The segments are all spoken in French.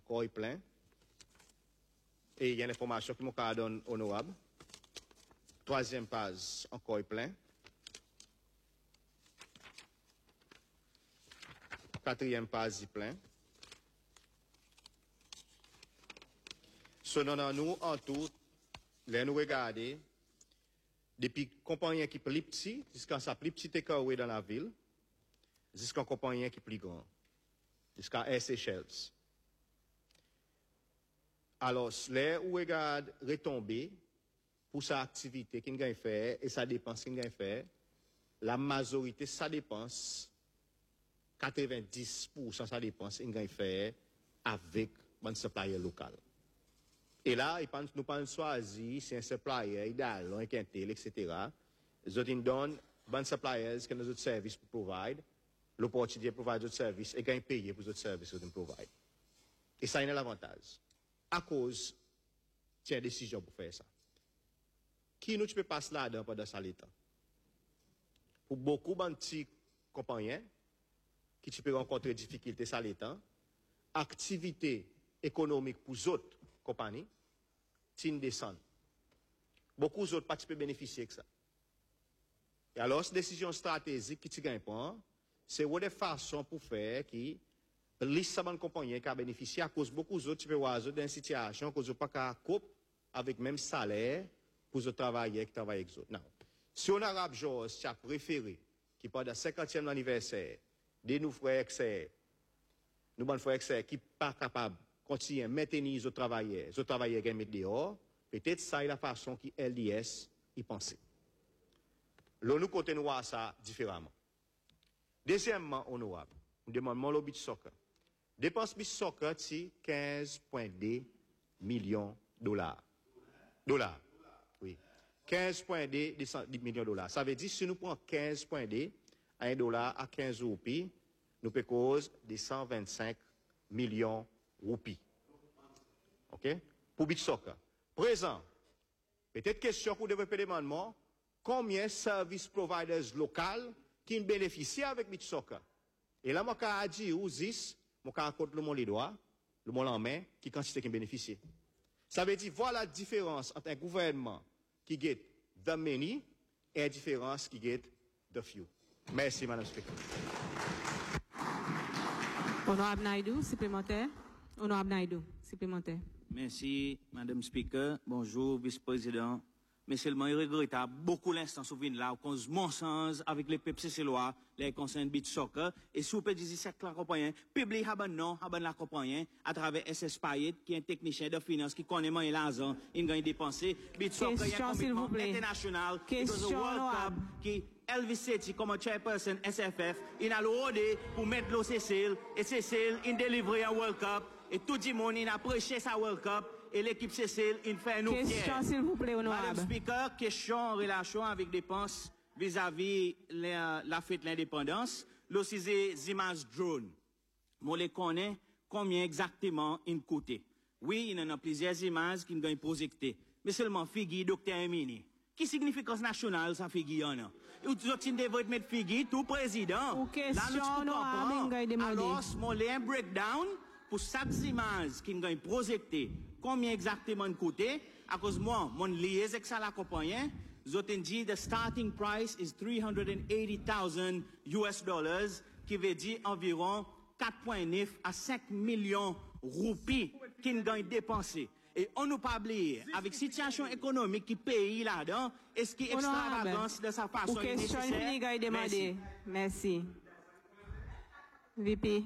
encore plein. Et il y a une information qui m'a donné honorable. Troisième page, encore plein. Quatrième page, plein. Selon nous, en tout, les nous regarder, depuis compagnie qui est plus petit, jusqu'à sa plus petite école dans la ville, jusqu'à compagnie qui est plus grand, jusqu'à Seychelles. Alors, les où regarde retomber pour sa activité qu'il a fait et sa dépense qu'il a fait, la majorité sa dépense, 90% sa dépense qu'il a fait avec un supplier local. Et là, nous pas choisir si un supplier idéal, un quintel, etc. Ils ont donné un suppliers que nous autres services pour provide, l'opportunité de provide d'autres services et gagne payer pour d'autres services qu'ils provide. Et ça, il y a l'avantage. À cause, tiens, décision pour faire ça. Qui nous peut passer là-dedans pendant ça l'état? Pour beaucoup de petits compagnies qui tu peux rencontrer des difficultés ça l'état, activité économique pour d'autres compagnies, tu descends. Beaucoup d'autres pas peuvent bénéficier de ça. Et alors, cette décision stratégique qui tu gagnes pas, c'est une façon pour faire qui liste de compagnie qui a bénéficié à cause beaucoup d'autres tu peux voir dans une situation cause pas qu'à coupe avec même salaire pour les travailleurs qui travaillent avec autres. Non. Si on arabe Georges tu as préféré qui pendant 50e anniversaire de nos frères excès nous bon frères excès qui pas capable continuer à maintenir les travailleurs qui mettent dehors, peut-être ça est la façon qui LDS y pensait. Là nous côté nous ça différemment. Deuxièmement honorable, on demande mon lobby de soccer. Dépense beach soccer, c'est 15,2 millions de dollars. Oui. 15,2 millions de dollars. Ça veut dire, si nous prenons 15,2 à 1 dollar à 15 roupies, nous peut cause de 125 millions roupies. OK? Pour beach soccer. Présent. Peut-être question pour développer demandement, combien de service providers locaux qui bénéficient avec beach soccer? Et là, moi, quand je dis, ou 10, mon cas compte le monde les doigts, le monde en main, qui quantité qui bénéficie. Ça veut dire, voilà la différence entre un gouvernement qui get the many et la différence qui get the few. Merci, Madame Speaker. Honorable Naidoo, supplémentaire. Honorable Naidoo, supplémentaire. Merci, Madame Speaker. Bonjour, Vice-président. Mais seulement, il regrettable beaucoup l'instant souverain là, au cause mensonge avec les PPC loi, les conseils beach soccer, et sous PDC cette la compagnie, publie haban non, haban la compagnie, à travers SS Payet, qui est un technicien de finance, qui connaît moins l'argent, il gagne dépenser. Beach soccer, il y a un commitment international, Question, World Cup, qui Elvis Setti, comme chairperson SFF, il a l'ordre pour mettre l'eau Cécile, et Cécile, il délivre un World Cup, et tout le monde, il a prêché sa World Cup, et l'équipe Cécile, il fait nous fiers. Question, s'il vous plaît, honorable. Madame Speaker, question en relation avec dépenses vis-à-vis la fête de l'indépendance. Là, c'est des images drone. Moi, les connais combien exactement ils coûtent. Oui, il y en a plusieurs images qui nous ont projetées. Mais seulement figure docteur Emini. Qui significance nationale, ça figure, non? Ou tu devrais mettre figure, tout président. Ou question, honorable, alors, moi, les un breakdown, pour chaque image qui nous projeté, combien exactement coûté, à cause moi, mon liaison avec ça la compagnie, j'ai dit the starting price is $380,000 US, qui veut dire environ 4,9 à 5 millions roupies qui nous ont dépensé. Et on nous pas oublier, avec situation économique qui paye là-dedans, est-ce qu'il extravagance de sa façon nécessaire? Merci. Merci. VP.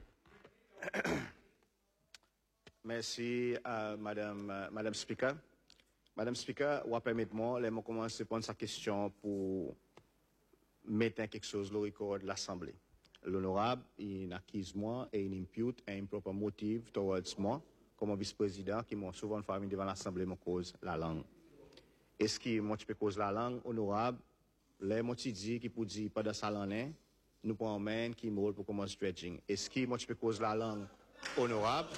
Merci à Madame Speaker. Madame Speaker, ou permettez-moi, je commence à prendre sa question pour mettre quelque chose au record de l'Assemblée. L'honorable, il accuse moi et il impute un improper motif towards moi, comme vice-président, qui m'a souvent fait devant l'Assemblée, me cause la langue. Est-ce que moi, tu peux cause la langue, honorable, les moi, tu dis, qui peut dire, pas de salané, nous prenons main, qui moule pour commencer stretching. Est-ce que moi, tu peux cause la langue, honorable?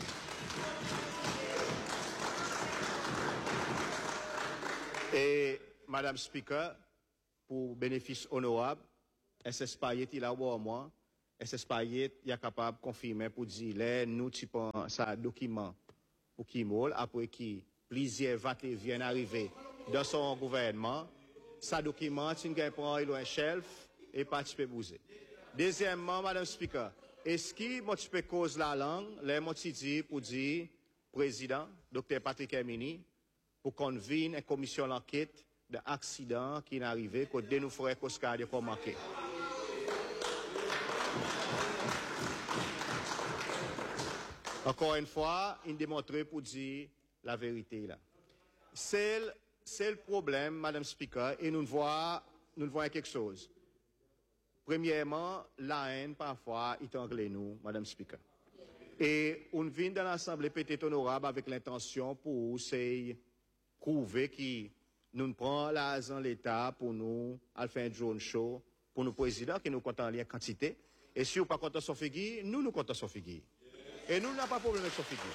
Et, Madame Speaker, pour bénéfice honorable, SS Payet, il a moi, SS Payet est capable de confirmer pour dire, là, nous, tu prends ça document pour qui molle, après qui plusieurs votes viennent arriver dans son gouvernement, ça document, tu prends un shelf et pas tu peux bouger. Deuxièmement, Madame Speaker, est-ce que moi tu peux cause la langue, les moi tu dis pour dire, président, Dr. Patrick Hermini, pour qu'on vienne une commission d'enquête d'accident qui est arrivé, que de nous ferait cause cardiaque pour manquer. Encore une fois, il démontre pour dire la vérité là. C'est le problème, Madame Speaker, et nous voyons quelque chose. Premièrement, la haine parfois est anglais nous, Madame Speaker. Et on vient dans l'Assemblée peut-être honorable avec l'intention pour prouver que nous prenons l'argent de l'État pour nous faire un drone show, pour nous présidents qui nous comptons en quantité. Et si vous pas content son figure, nous comptons son figure. Et nous n'avons pas de problème avec son figure.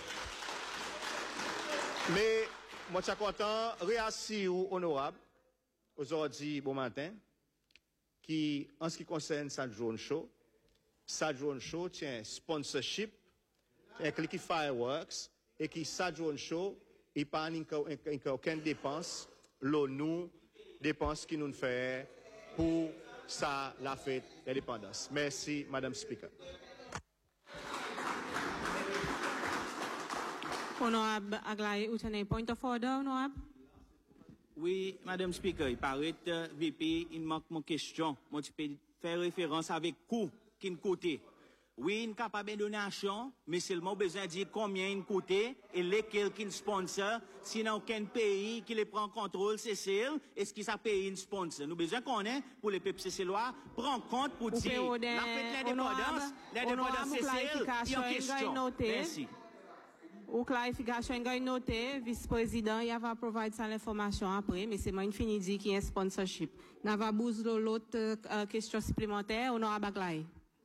Mais moi, je suis content, réassis ou honorable, aujourd'hui, bon matin, qui, en ce qui concerne sa drone show tient sponsorship, tient Clicky Fireworks, et qui sa drone show, il pas aucune dépense, nous dépenses qui nous fait pour ça, la fête d'indépendance. Merci, Madame Speaker. Honorable Aglaé, vous avez un point of order, honorable? Oui, Madame Speaker, il paraît VP, il manque mon question. Moi, tu peux faire référence avec coût qui nous coûte. Oui, une capable de donation, mais seulement besoin de dire combien il coûte et lesquels qui sponsor. Sinon, aucun pays qui les prend en contrôle, c'est celle, est-ce qu'il ça paye une sponsor? Nous besoin qu'on ait, pour les peuples cécélois, prend compte pour dire, la fête l'indépendance, c'est celle qui est en question. Merci. Ou clarification, il y a une note, vice-président, il va provide ça l'information après, mais c'est moi une fini dit qu'il y a un sponsorship. Nous va bouger l'autre question supplémentaire, honorable Aglaé.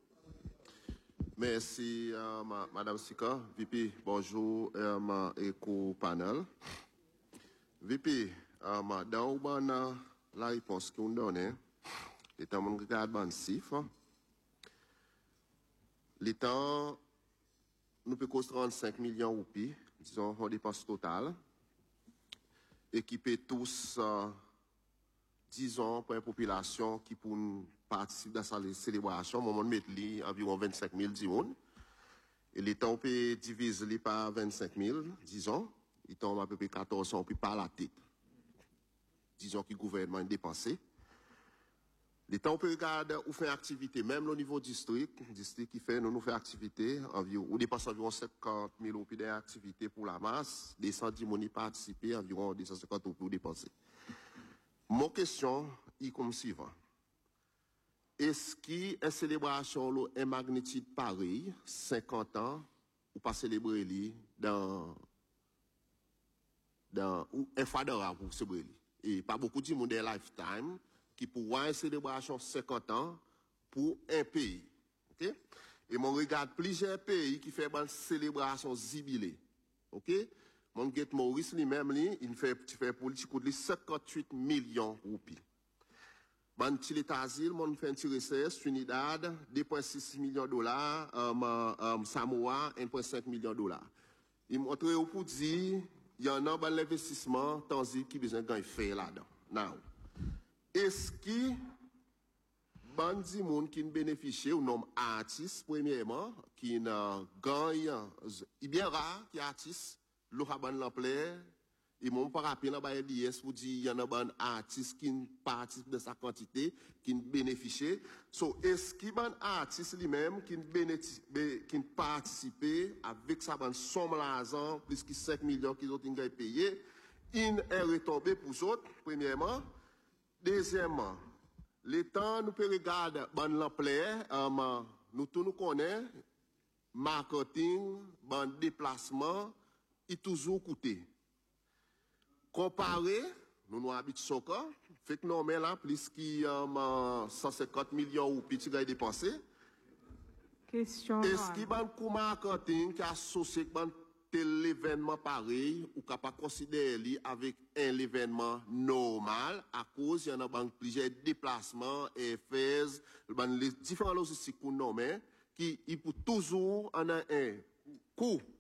Merci, Madame Sika. VP, bonjour, et co-panel. VP, dans la réponse qu'on donne, l'état mon regarde massif, l'état nous peut coûter 35 millions de roupies, disons, en dépense totale, équiper tous, disons, pour une population qui pour participer à cette célébration, moment mettre environ 25 000 disons. Et l'État on peut diviser par 25 000, disons, il tombe à peu près 1400 puis par la tête. Disons que le gouvernement a dépensé. L'État on peut regarder ou faire activité, même au niveau district qui fait, nous fait activité, environ, ou dépense environ 50 000 roupies d'activité pour la masse, des 110 000 participer, environ 250 roupies pour dépenser. Mon question est comme suivant. Est-ce qu'une célébration est magnitude pareille, 50 ans, ou pas célébrer dans ou un fadera pour célébrer? Et pas beaucoup de monde en lifetime qui pour une célébration 50 ans pour un pays. Okay? Et mon regarde plusieurs pays qui font une célébration zibilée. OK? Mon get Maurice lui-même, il fait politique de 58 millions de roupies. Ban Tilitasil, mon fait un tiré CS, Trinidad, 2,6 millions de dollars, Samoa, 1,5 million de dollars. Il montre au pour dire, il y en a un investissement tangible qui besoin de faire là-dedans. Now, est-ce que bandi moun qui bénéficie ou nom artiste premièrement qui gagne il bien rare qui artiste le raban l'ampleur et mon pas rappeler dans l'IS pour dire il y en a un artiste qui participe de sa quantité qui bénéficie so est-ce que ban artiste lui-même qui participe avec sa ban somme l'argent plus que 5 millions qu'ils ont payé il est retombé pour autres premièrement. Deuxièmement, l'État nous peut regarder ban l'ampleur, nous tous nous connaissons, marketing, ban déplacement, il toujours coûté. Comparé, nous habitons soccer, fait que nous là plus que 150 millions ou petit gars dépensé. Question. Est-ce qu'il y a un coût marketing qui est associé avec tel événement pareil ou capable considérer avec un événement normal à cause il y en a plusieurs déplacements et les différents logistiques qu'on nomme qui il peut toujours en a un coût